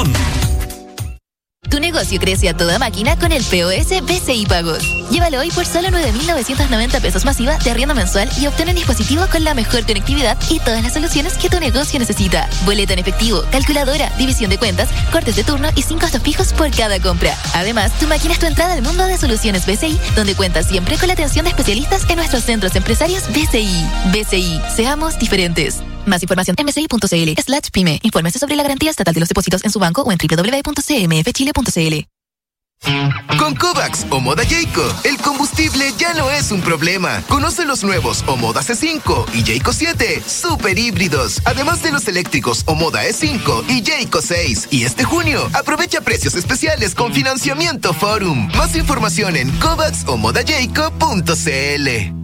Concón. Tu negocio crece a toda máquina con el POS BCI Pagos. Llévalo hoy por solo 9.990 pesos masiva de arriendo mensual y obtén un dispositivo con la mejor conectividad y todas las soluciones que tu negocio necesita. Boleta en efectivo, calculadora, división de cuentas, cortes de turno y 5 costos fijos por cada compra. Además, tu máquina es tu entrada al mundo de soluciones BCI, donde cuentas siempre con la atención de especialistas en nuestros centros empresarios BCI. BCI, seamos diferentes. Más información en bci.cl/pyme. Infórmese sobre la garantía estatal de los depósitos en su banco o en www.cmfchile.cl. Con Kovacs o Moda Jayco, el combustible ya no es un problema. Conoce los nuevos Omoda C5 y Jayco 7, super híbridos, además de los eléctricos Omoda E5 y Jayco 6. Y este junio, aprovecha precios especiales con financiamiento Forum. Más información en kovacsomodajayco.cl.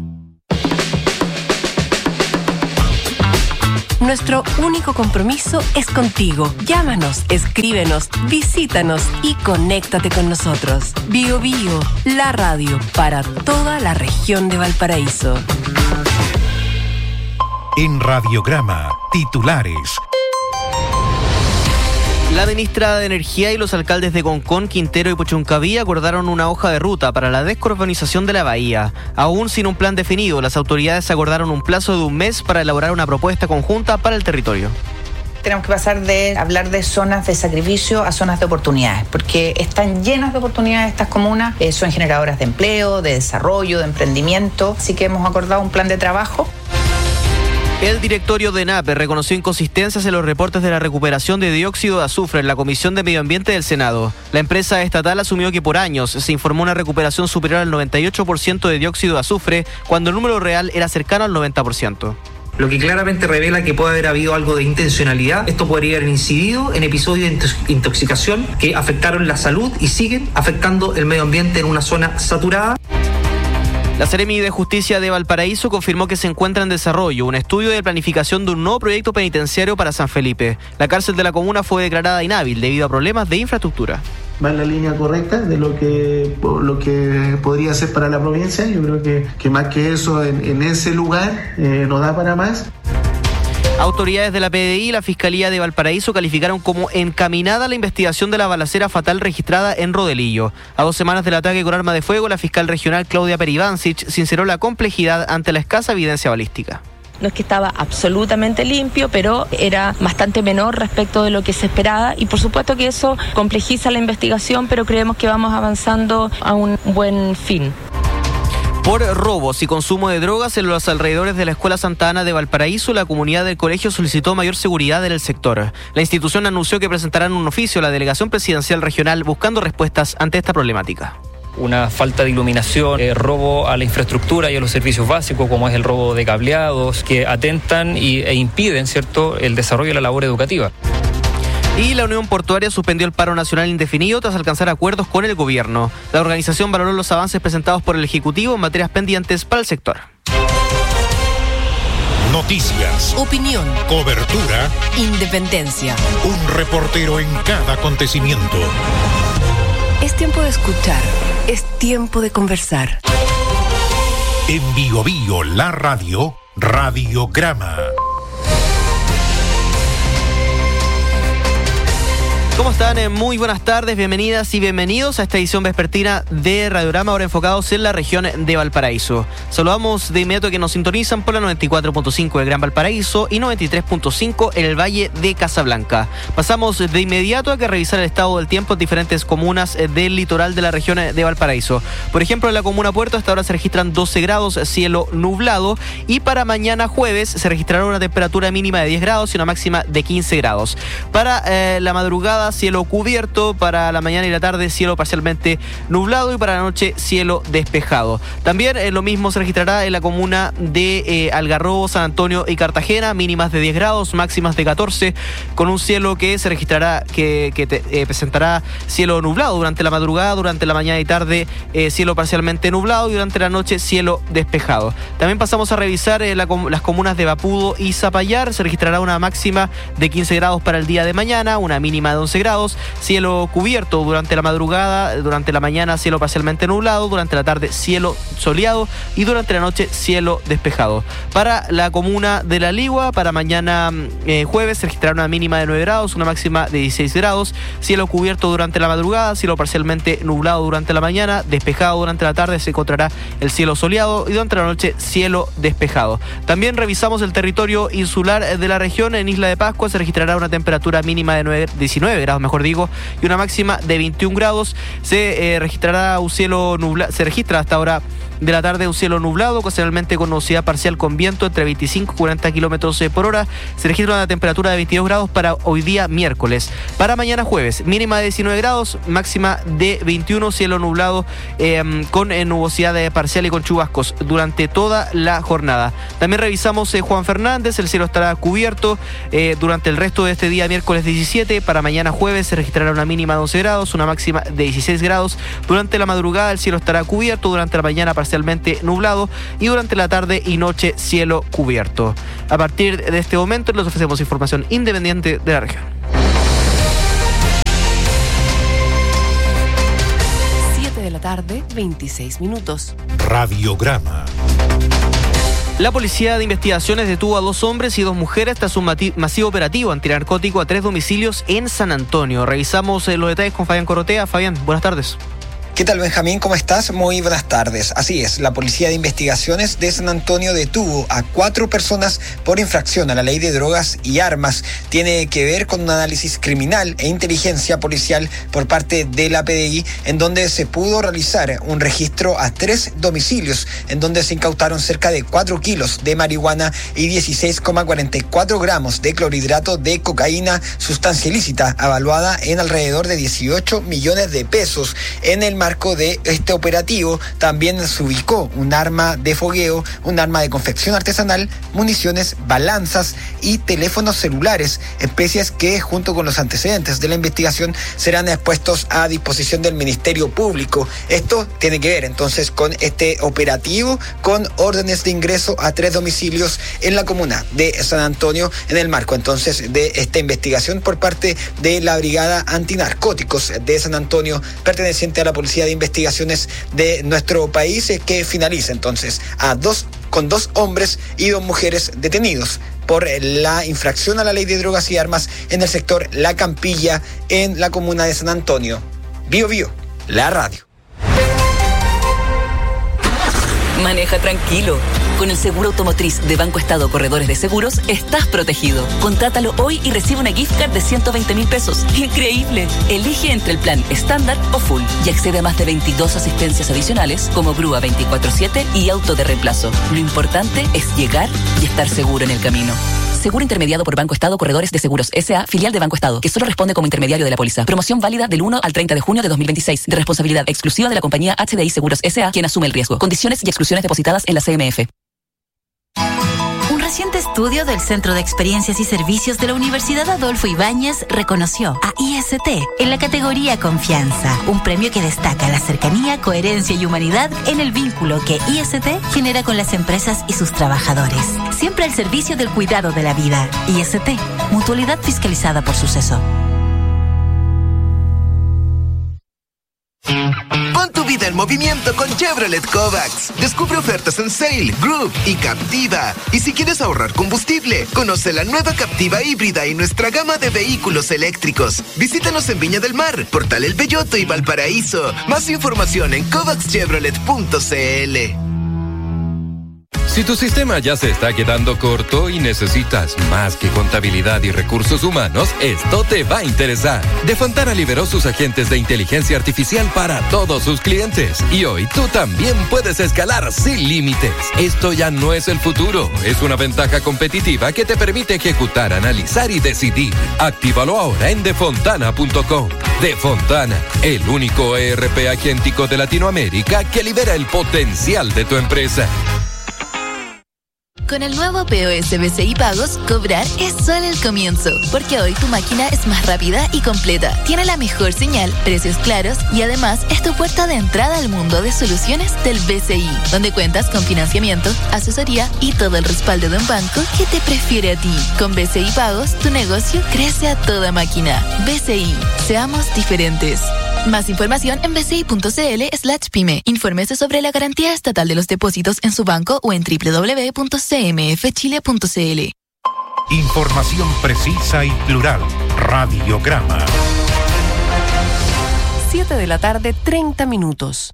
Nuestro único compromiso es contigo. Llámanos, escríbenos, visítanos y conéctate con nosotros. Bio Bio, la radio para toda la región de Valparaíso. En Radiograma, titulares. La ministra de Energía y los alcaldes de Concón, Quintero y Puchuncaví acordaron una hoja de ruta para la descarbonización de la bahía. Aún sin un plan definido, las autoridades acordaron un plazo de un mes para elaborar una propuesta conjunta para el territorio. Tenemos que pasar de hablar de zonas de sacrificio a zonas de oportunidades, porque están llenas de oportunidades estas comunas, son generadoras de empleo, de desarrollo, de emprendimiento, así que hemos acordado un plan de trabajo. El directorio de ENAP reconoció inconsistencias en los reportes de la recuperación de dióxido de azufre en la Comisión de Medio Ambiente del Senado. La empresa estatal asumió que por años se informó una recuperación superior al 98% de dióxido de azufre, cuando el número real era cercano al 90%. Lo que claramente revela que puede haber habido algo de intencionalidad. Esto podría haber incidido en episodios de intoxicación que afectaron la salud y siguen afectando el medio ambiente en una zona saturada. La Seremi de Justicia de Valparaíso confirmó que se encuentra en desarrollo un estudio de planificación de un nuevo proyecto penitenciario para San Felipe. La cárcel de la comuna fue declarada inhábil debido a problemas de infraestructura. Va en la línea correcta de lo que podría ser para la provincia. Yo creo que más que eso en ese lugar no da para más. Autoridades de la PDI y la Fiscalía de Valparaíso calificaron como encaminada la investigación de la balacera fatal registrada en Rodelillo. A 2 semanas del ataque con arma de fuego, la fiscal regional Claudia Peribancic sinceró la complejidad ante la escasa evidencia balística. No es que estaba absolutamente limpio, pero era bastante menor respecto de lo que se esperaba y por supuesto que eso complejiza la investigación, pero creemos que vamos avanzando a un buen fin. Por robos y consumo de drogas en los alrededores de la Escuela Santa Ana de Valparaíso, la comunidad del colegio solicitó mayor seguridad en el sector. La institución anunció que presentarán un oficio a la Delegación Presidencial Regional buscando respuestas ante esta problemática. Una falta de iluminación, robo a la infraestructura y a los servicios básicos, como es el robo de cableados, que atentan e impiden, ¿cierto?, el desarrollo de la labor educativa. Y la Unión Portuaria suspendió el paro nacional indefinido tras alcanzar acuerdos con el gobierno. La organización valoró los avances presentados por el Ejecutivo en materias pendientes para el sector. Noticias, Opinión, cobertura, independencia. un reportero en cada acontecimiento. Es tiempo de escuchar, es tiempo de conversar. En Bio Bio, la radio, Radiograma. ¿Cómo están? Muy buenas tardes, bienvenidas y bienvenidos a esta edición vespertina de Radiograma, ahora enfocados en la región de Valparaíso. Saludamos de inmediato que nos sintonizan por la 94.5 del Gran Valparaíso y 93.5 en el Valle de Casablanca. Pasamos de inmediato a revisar el estado del tiempo en diferentes comunas del litoral de la región de Valparaíso. Por ejemplo, en la comuna Puerto hasta ahora se registran 12 grados, cielo nublado, y para mañana jueves se registrará una temperatura mínima de 10 grados y una máxima de 15 grados. Para la madrugada, cielo cubierto, para la mañana y la tarde cielo parcialmente nublado y para la noche cielo despejado. También lo mismo se registrará en la comuna de Algarrobo, San Antonio y Cartagena, mínimas de 10 grados, máximas de 14, con un cielo que se registrará, que presentará cielo nublado durante la madrugada, durante la mañana y tarde cielo parcialmente nublado y durante la noche cielo despejado. También pasamos a revisar las comunas de Vapudo y Zapallar. Se registrará una máxima de 15 grados para el día de mañana, una mínima de 11 11 grados, cielo cubierto durante la madrugada, durante la mañana cielo parcialmente nublado, durante la tarde cielo soleado y durante la noche cielo despejado. Para la comuna de La Ligua, para mañana jueves se registrará una mínima de 9 grados, una máxima de 16 grados, cielo cubierto durante la madrugada, cielo parcialmente nublado durante la mañana, despejado durante la tarde, se encontrará el cielo soleado y durante la noche cielo despejado. También revisamos el territorio insular de la región. En Isla de Pascua se registrará una temperatura mínima de 19 grados, y una máxima de 21 grados. Se registrará un cielo nublado, se registra hasta ahora de la tarde un cielo nublado, ocasionalmente con nubosidad parcial con viento entre 25 y 40 kilómetros por hora. Se registra una temperatura de 22 grados para hoy día miércoles. Para mañana jueves, mínima de 19 grados, máxima de 21, cielo nublado con nubosidad parcial y con chubascos durante toda la jornada. También revisamos Juan Fernández, el cielo estará cubierto durante el resto de este día miércoles 17. Para mañana jueves se registrará una mínima de 11 grados, una máxima de 16 grados. Durante la madrugada el cielo estará cubierto, durante la mañana parcialmente nublado y durante la tarde y noche cielo cubierto. A partir de este momento les ofrecemos información independiente de la región. 7 de la tarde, 26 minutos. Radiograma. La Policía de Investigaciones detuvo a 2 hombres y 2 mujeres tras un masivo operativo antinarcótico a 3 domicilios en San Antonio. Revisamos los detalles con Fabián Corotea. Fabián, buenas tardes. ¿Qué tal, Benjamín? ¿Cómo estás? Muy buenas tardes. Así es, la Policía de Investigaciones de San Antonio detuvo a 4 personas por infracción a la Ley de Drogas y Armas. Tiene que ver con un análisis criminal e inteligencia policial por parte de la PDI, en donde se pudo realizar un registro a 3 domicilios, en donde se incautaron cerca de 4 kilos de marihuana y 16,44 gramos de clorhidrato de cocaína, sustancia ilícita, evaluada en alrededor de 18 millones de pesos. En el marco de este operativo también se ubicó un arma de fogueo, un arma de confección artesanal, municiones, balanzas y teléfonos celulares, especies que junto con los antecedentes de la investigación serán expuestos a disposición del Ministerio Público. Esto tiene que ver entonces con este operativo, con órdenes de ingreso a 3 domicilios en la comuna de San Antonio, en el marco entonces de esta investigación por parte de la Brigada Antinarcóticos de San Antonio, perteneciente a la Policía de Investigaciones de nuestro país, que finaliza entonces con 2 hombres y 2 mujeres detenidos por la infracción a la Ley de Drogas y Armas en el sector La Campilla, en la comuna de San Antonio. Bio Bio, la radio. Maneja tranquilo. Con el seguro automotriz de Banco Estado Corredores de Seguros, estás protegido. Contrátalo hoy y recibe una gift card de 120.000 pesos. ¡Increíble! Elige entre el plan estándar o full y accede a más de 22 asistencias adicionales como grúa 24/7 y auto de reemplazo. Lo importante es llegar y estar seguro en el camino. Seguro intermediado por Banco Estado Corredores de Seguros S.A., filial de Banco Estado, que solo responde como intermediario de la póliza. Promoción válida del 1 al 30 de junio de 2026, de responsabilidad exclusiva de la compañía HDI Seguros S.A., quien asume el riesgo. Condiciones y exclusiones depositadas en la CMF. Un reciente estudio del Centro de Experiencias y Servicios de la Universidad Adolfo Ibáñez reconoció a IST en la categoría Confianza, un premio que destaca la cercanía, coherencia y humanidad en el vínculo que IST genera con las empresas y sus trabajadores. Siempre al servicio del cuidado de la vida. IST, mutualidad fiscalizada por Suceso. Pon tu vida en movimiento con Chevrolet Kovacs. Descubre ofertas en Sail, Group y Captiva. Y si quieres ahorrar combustible, conoce la nueva Captiva híbrida y nuestra gama de vehículos eléctricos. Visítanos en Viña del Mar, Portal El Belloto y Valparaíso. Más información en kovacschevrolet.cl. Si tu sistema ya se está quedando corto y necesitas más que contabilidad y recursos humanos, esto te va a interesar. Defontana liberó sus agentes de inteligencia artificial para todos sus clientes. Y hoy tú también puedes escalar sin límites. Esto ya no es el futuro. Es una ventaja competitiva que te permite ejecutar, analizar y decidir. Actívalo ahora en defontana.com. Defontana, el único ERP agéntico de Latinoamérica que libera el potencial de tu empresa. Con el nuevo POS BCI Pagos, cobrar es solo el comienzo, porque hoy tu máquina es más rápida y completa, tiene la mejor señal, precios claros y además es tu puerta de entrada al mundo de soluciones del BCI, donde cuentas con financiamiento, asesoría y todo el respaldo de un banco que te prefiere a ti. Con BCI Pagos, tu negocio crece a toda máquina. BCI, seamos diferentes. Más información en bci.cl/pyme. Infórmese sobre la garantía estatal de los depósitos en su banco o en www.cmfchile.cl. Información precisa y plural. Radiograma. 7:30 p.m.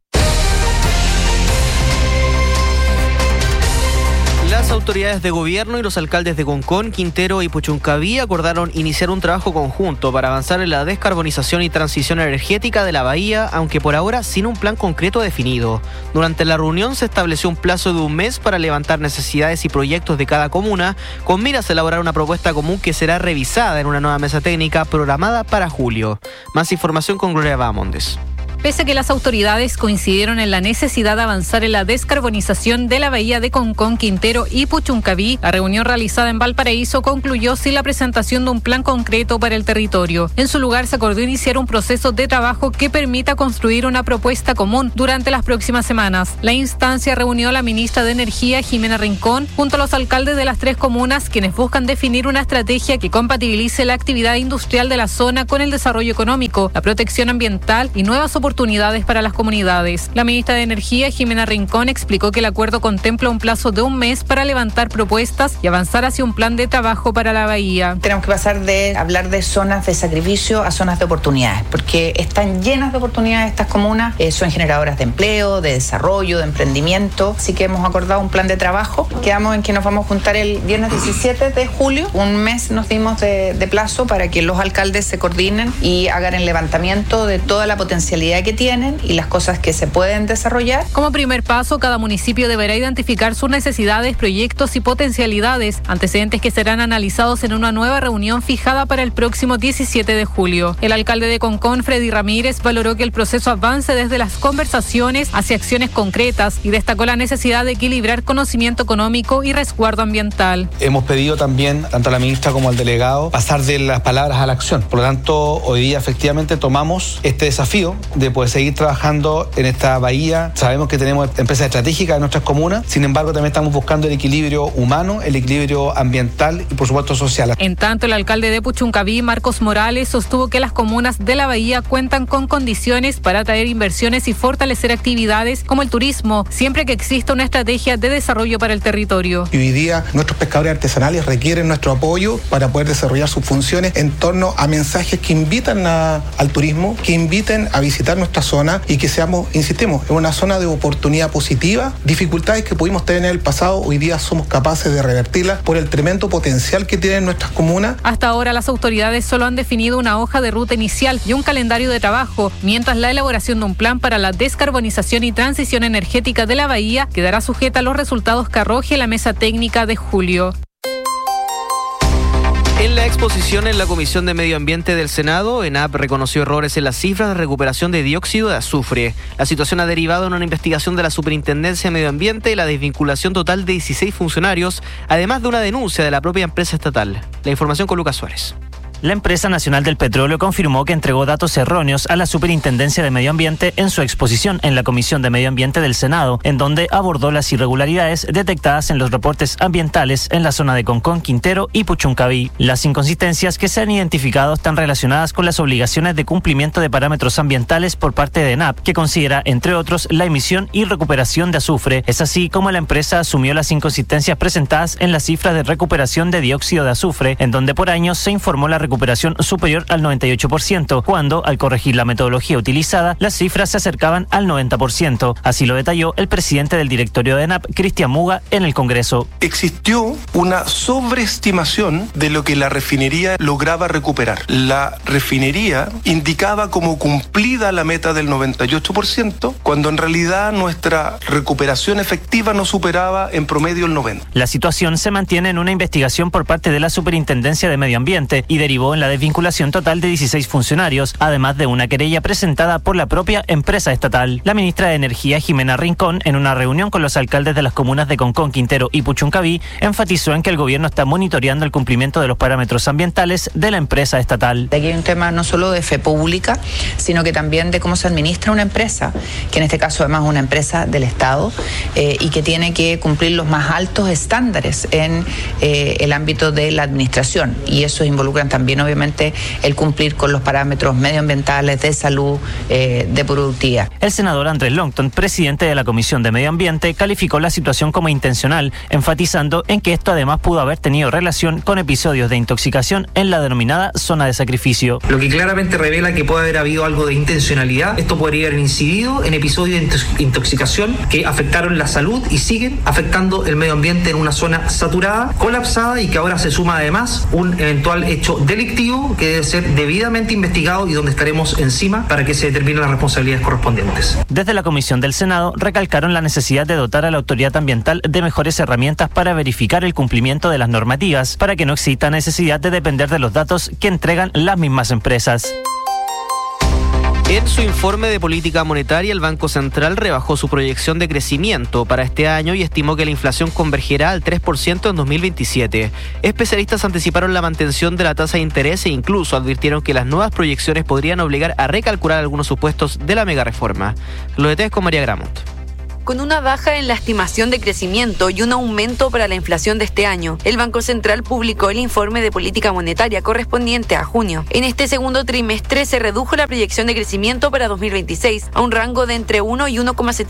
Las autoridades de gobierno y los alcaldes de Concón, Quintero y Puchuncaví acordaron iniciar un trabajo conjunto para avanzar en la descarbonización y transición energética de la bahía, aunque por ahora sin un plan concreto definido. Durante la reunión se estableció un plazo de un mes para levantar necesidades y proyectos de cada comuna, con miras a elaborar una propuesta común que será revisada en una nueva mesa técnica programada para julio. Más información con Gloria Bamondes. Pese a que las autoridades coincidieron en la necesidad de avanzar en la descarbonización de la bahía de Concón, Quintero y Puchuncaví, la reunión realizada en Valparaíso concluyó sin la presentación de un plan concreto para el territorio. En su lugar, se acordó iniciar un proceso de trabajo que permita construir una propuesta común durante las próximas semanas. La instancia reunió a la ministra de Energía, Jimena Rincón, junto a los alcaldes de las 3 comunas, quienes buscan definir una estrategia que compatibilice la actividad industrial de la zona con el desarrollo económico, la protección ambiental y nuevas oportunidades para las comunidades. La ministra de Energía, Jimena Rincón, explicó que el acuerdo contempla un plazo de un mes para levantar propuestas y avanzar hacia un plan de trabajo para la bahía. Tenemos que pasar de hablar de zonas de sacrificio a zonas de oportunidades, porque están llenas de oportunidades estas comunas, son generadoras de empleo, de desarrollo, de emprendimiento, así que hemos acordado un plan de trabajo. Quedamos en que nos vamos a juntar el viernes 17 de julio, un mes nos dimos de plazo para que los alcaldes se coordinen y hagan el levantamiento de toda la potencialidad que tienen y las cosas que se pueden desarrollar. Como primer paso, cada municipio deberá identificar sus necesidades, proyectos y potencialidades, antecedentes que serán analizados en una nueva reunión fijada para el próximo 17 de julio. El alcalde de Concón, Freddy Ramírez, valoró que el proceso avance desde las conversaciones hacia acciones concretas y destacó la necesidad de equilibrar conocimiento económico y resguardo ambiental. Hemos pedido también, tanto a la ministra como al delegado, pasar de las palabras a la acción. Por lo tanto, hoy día efectivamente tomamos este desafío de poder seguir trabajando en esta bahía. Sabemos que tenemos empresas estratégicas en nuestras comunas, sin embargo también estamos buscando el equilibrio humano, el equilibrio ambiental y por supuesto social. En tanto, el alcalde de Puchuncaví, Marcos Morales, sostuvo que las comunas de la bahía cuentan con condiciones para atraer inversiones y fortalecer actividades como el turismo, siempre que exista una estrategia de desarrollo para el territorio. Y hoy día nuestros pescadores artesanales requieren nuestro apoyo para poder desarrollar sus funciones en torno a mensajes que invitan al turismo, que inviten a visitar nuestra zona y que seamos, insistimos, en una zona de oportunidad positiva. Dificultades que pudimos tener en el pasado, hoy día somos capaces de revertirlas por el tremendo potencial que tienen nuestras comunas. Hasta ahora las autoridades solo han definido una hoja de ruta inicial y un calendario de trabajo, mientras la elaboración de un plan para la descarbonización y transición energética de la bahía quedará sujeta a los resultados que arroje la mesa técnica de julio. En la exposición en la Comisión de Medio Ambiente del Senado, ENAP reconoció errores en las cifras de recuperación de dióxido de azufre. La situación ha derivado en una investigación de la Superintendencia de Medio Ambiente y la desvinculación total de 16 funcionarios, además de una denuncia de la propia empresa estatal. La información con Lucas Suárez. La Empresa Nacional del Petróleo confirmó que entregó datos erróneos a la Superintendencia de Medio Ambiente en su exposición en la Comisión de Medio Ambiente del Senado, en donde abordó las irregularidades detectadas en los reportes ambientales en la zona de Concón, Quintero y Puchuncaví. Las inconsistencias que se han identificado están relacionadas con las obligaciones de cumplimiento de parámetros ambientales por parte de ENAP, que considera, entre otros, la emisión y recuperación de azufre. Es así como la empresa asumió las inconsistencias presentadas en las cifras de recuperación de dióxido de azufre, en donde por años se informó la recuperación superior al 98%, cuando, al corregir la metodología utilizada, las cifras se acercaban al 90%. Así lo detalló el presidente del directorio de ENAP, Cristian Muga, en el Congreso. Existió una sobreestimación de lo que la refinería lograba recuperar. La refinería indicaba como cumplida la meta del 98%, cuando en realidad nuestra recuperación efectiva no superaba en promedio el 90%. La situación se mantiene en una investigación por parte de la Superintendencia de Medio Ambiente y derivó derivó en la desvinculación total de 16 funcionarios, además de una querella presentada por la propia empresa estatal. La ministra de Energía, Jimena Rincón, en una reunión con los alcaldes de las comunas de Concón, Quintero y Puchuncaví, enfatizó en que el gobierno está monitoreando el cumplimiento de los parámetros ambientales de la empresa estatal. Aquí hay un tema no solo de fe pública, sino que también de cómo se administra una empresa, que en este caso además es una empresa del Estado y que tiene que cumplir los más altos estándares en el ámbito de la administración, y eso involucra también obviamente el cumplir con los parámetros medioambientales, de salud, de productividad. El senador Andrés Longton, presidente de la Comisión de Medio Ambiente, calificó la situación como intencional, enfatizando en que esto además pudo haber tenido relación con episodios de intoxicación en la denominada zona de sacrificio. Lo que claramente revela que puede haber habido algo de intencionalidad. Esto podría haber incidido en episodios de intoxicación que afectaron la salud y siguen afectando el medio ambiente en una zona saturada, colapsada, y que ahora se suma además un eventual hecho delictivo que debe ser debidamente investigado y donde estaremos encima para que se determinen las responsabilidades correspondientes. Desde la Comisión del Senado recalcaron la necesidad de dotar a la autoridad ambiental de mejores herramientas para verificar el cumplimiento de las normativas, para que no exista necesidad de depender de los datos que entregan las mismas empresas. En su informe de política monetaria, el Banco Central rebajó su proyección de crecimiento para este año y estimó que la inflación convergerá al 3% en 2027. Especialistas anticiparon la mantención de la tasa de interés e incluso advirtieron que las nuevas proyecciones podrían obligar a recalcular algunos supuestos de la megareforma. Los detalles con María Gramont. Con una baja en la estimación de crecimiento y un aumento para la inflación de este año, el Banco Central publicó el informe de política monetaria correspondiente a junio. En este segundo trimestre se redujo la proyección de crecimiento para 2026 a un rango de entre 1 y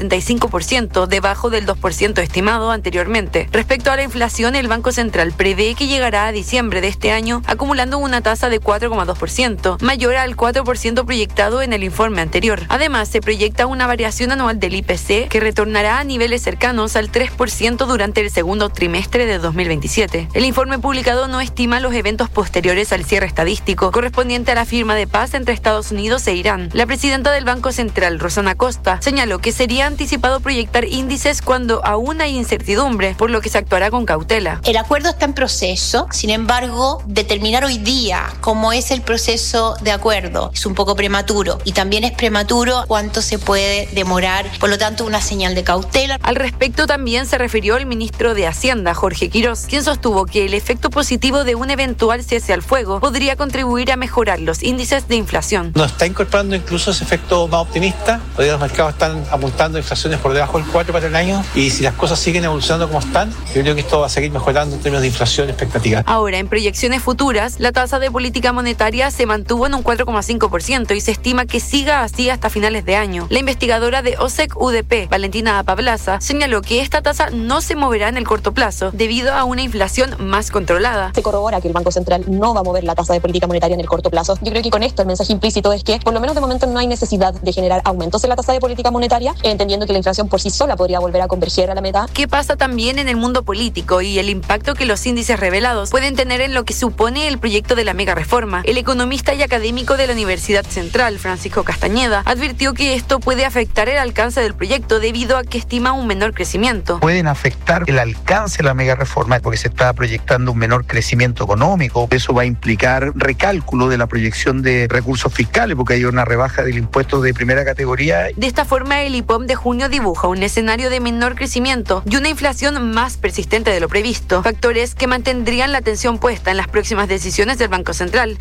1,75%, debajo del 2% estimado anteriormente. Respecto a la inflación, el Banco Central prevé que llegará a diciembre de este año acumulando una tasa de 4,2%, mayor al 4% proyectado en el informe anterior. Además, se proyecta una variación anual del IPC que retornará a niveles cercanos al 3% durante el segundo trimestre de 2027. El informe publicado no estima los eventos posteriores al cierre estadístico correspondiente a la firma de paz entre Estados Unidos e Irán. La presidenta del Banco Central, Rosana Costa, señaló que sería anticipado proyectar índices cuando aún hay incertidumbre, por lo que se actuará con cautela. El acuerdo está en proceso, sin embargo, determinar hoy día cómo es el proceso de acuerdo es un poco prematuro, y también es prematuro cuánto se puede demorar, por lo tanto una señal de cautela. Al respecto también se refirió el ministro de Hacienda, Jorge Quirós, quien sostuvo que el efecto positivo de un eventual cese al fuego podría contribuir a mejorar los índices de inflación. Nos está incorporando incluso ese efecto más optimista. Hoy los mercados están apuntando a inflaciones por debajo del 4 para el año, y si las cosas siguen evolucionando como están, yo creo que esto va a seguir mejorando en términos de inflación expectativa. Ahora, en proyecciones futuras, la tasa de política monetaria se mantuvo en un 4,5% y se estima que siga así hasta finales de año. La investigadora de OSEC UDP, Valentina Pablaza, señaló que esta tasa no se moverá en el corto plazo debido a una inflación más controlada. Se corrobora que el Banco Central no va a mover la tasa de política monetaria en el corto plazo. Yo creo que con esto el mensaje implícito es que por lo menos de momento no hay necesidad de generar aumentos en la tasa de política monetaria, entendiendo que la inflación por sí sola podría volver a converger a la meta. ¿Qué pasa también en el mundo político y el impacto que los índices revelados pueden tener en lo que supone el proyecto de la mega reforma? El economista y académico de la Universidad Central, Francisco Castañeda, advirtió que esto puede afectar el alcance del proyecto debido a que estima un menor crecimiento. Pueden afectar el alcance de la mega reforma porque se está proyectando un menor crecimiento económico. Eso va a implicar recálculo de la proyección de recursos fiscales porque hay una rebaja del impuesto de primera categoría. De esta forma, el IPOM de junio dibuja un escenario de menor crecimiento y una inflación más persistente de lo previsto, factores que mantendrían la atención puesta en las próximas decisiones del Banco Central.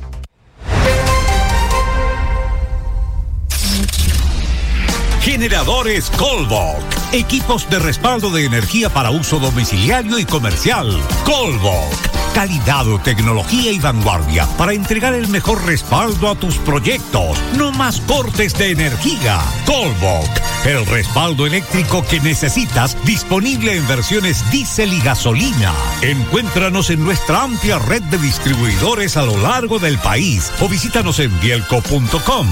Generadores Colbok. Equipos de respaldo de energía para uso domiciliario y comercial. Colbok. Calidad, tecnología y vanguardia para entregar el mejor respaldo a tus proyectos. No más cortes de energía. Colbok. El respaldo eléctrico que necesitas, disponible en versiones diésel y gasolina. Encuéntranos en nuestra amplia red de distribuidores a lo largo del país o visítanos en bielco.com.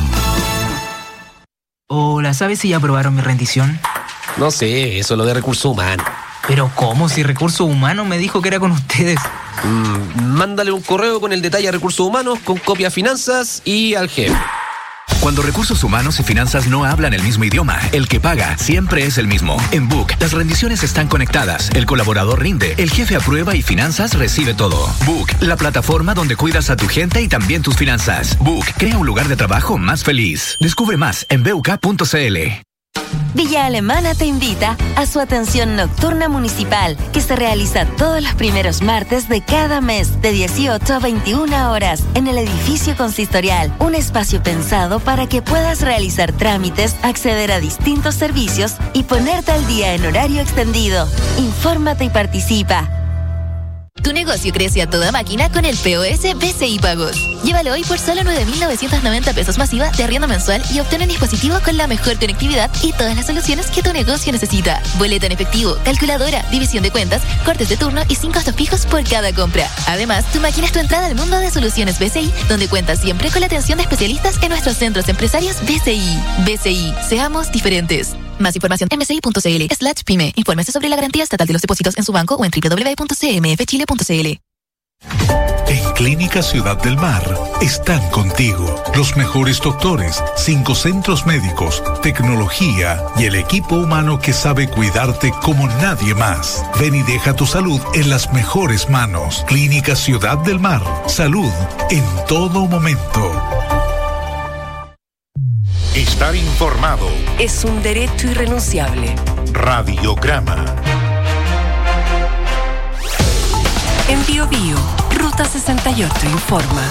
Hola, ¿sabes si ya aprobaron mi rendición? No sé, eso es lo de recursos humanos. ¿Pero cómo? Si Recursos Humanos me dijo que era con ustedes. Mándale un correo con el detalle a Recursos Humanos, con copia a Finanzas y al jefe. Cuando recursos humanos y finanzas no hablan el mismo idioma, el que paga siempre es el mismo. En Book, las rendiciones están conectadas, el colaborador rinde, el jefe aprueba y finanzas recibe todo. Book, la plataforma donde cuidas a tu gente y también tus finanzas. Book, crea un lugar de trabajo más feliz. Descubre más en BUK.cl. Villa Alemana te invita a su atención nocturna municipal, que se realiza todos los primeros martes de cada mes, de 18 a 21 horas, en el edificio consistorial. Un espacio pensado para que puedas realizar trámites, acceder a distintos servicios y ponerte al día en horario extendido. Infórmate y participa. Tu negocio crece a toda máquina con el POS BCI Pagos. Llévalo hoy por solo 9.990 pesos masiva de arriendo mensual y obtén un dispositivo con la mejor conectividad y todas las soluciones que tu negocio necesita. Boleta en efectivo, calculadora, división de cuentas, cortes de turno y 5 costos fijos por cada compra. Además, tu máquina es tu entrada al mundo de soluciones BCI, donde cuentas siempre con la atención de especialistas en nuestros centros empresarios BCI. BCI, seamos diferentes. Más información en bci.cl/pyme. Infórmese sobre la garantía estatal de los depósitos en su banco o en www.cmfchile.cl. En Clínica Ciudad del Mar están contigo los mejores doctores, 5 centros médicos, tecnología y el equipo humano que sabe cuidarte como nadie más. Ven y deja tu salud en las mejores manos. Clínica Ciudad del Mar. Salud en todo momento. Estar informado es un derecho irrenunciable. Radiograma. En Bio Bio, Ruta 68 informa.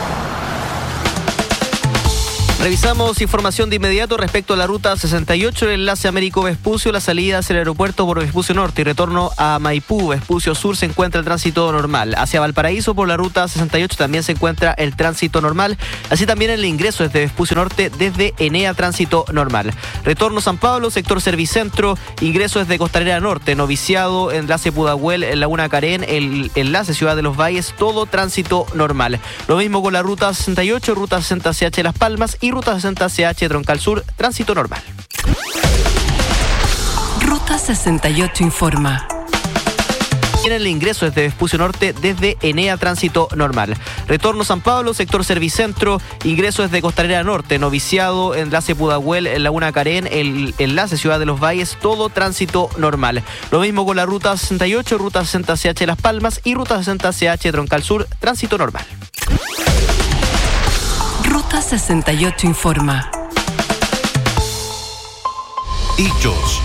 Revisamos información de inmediato respecto a la Ruta 68, el enlace Américo-Vespucio, la salida hacia el aeropuerto por Vespucio Norte y retorno a Maipú, Vespucio Sur, se encuentra el tránsito normal. Hacia Valparaíso por la Ruta 68 también se encuentra el tránsito normal, así también el ingreso desde Vespucio Norte desde Enea, tránsito normal. Retorno San Pablo, sector Servicentro, ingreso desde Costanera Norte, Noviciado, enlace Pudahuel, Laguna Carén, el enlace Ciudad de los Valles, todo tránsito normal. Lo mismo con la Ruta 68, Ruta 60 CH Las Palmas y Ruta 60 CH Troncal Sur, tránsito normal. Ruta 68 informa. Tiene el ingreso desde Vespucio Norte desde Enea, tránsito normal. Retorno San Pablo, sector Servicentro, ingreso desde Costanera Norte, Noviciado, enlace Pudahuel, Laguna Carén, el enlace Ciudad de los Valles, todo tránsito normal. Lo mismo con la Ruta 68, Ruta 60 CH Las Palmas y Ruta 60 CH Troncal Sur, tránsito normal. Ruta 68 informa. Hechos